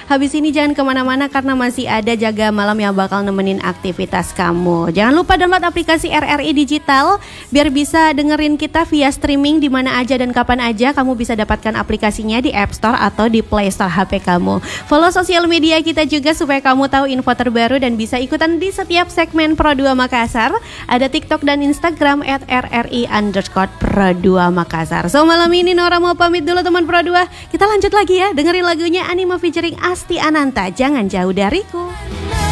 Habis ini jangan kemana-mana karena masih ada Jaga Malam yang bakal nemenin aktivitas kamu. Jangan lupa download aplikasi RRI Digital biar bisa dengerin kita via streaming di mana aja dan kapan aja. Kamu bisa dapatkan aplikasinya di App Store atau di Play Store HP kamu. Follow sosial media kita juga supaya kamu tahu info terbaru dan bisa ikutan di setiap segmen Pro2 Makassar. Ada TikTok dan Instagram @RRI_Pro2 Makassar. So malam ini Nora mau pamit dulu teman Pro2. Kita lanjut lagi ya, dengerin lagunya Anima featuring Asti Ananta, Jangan Jauh Dariku.